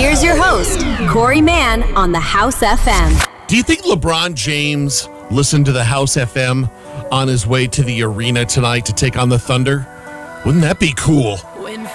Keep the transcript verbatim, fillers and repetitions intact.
Here's your host, Corey Mann on the House F M. Do you think LeBron James listened to the House F M on his way to the arena tonight to take on the Thunder? Wouldn't that be cool?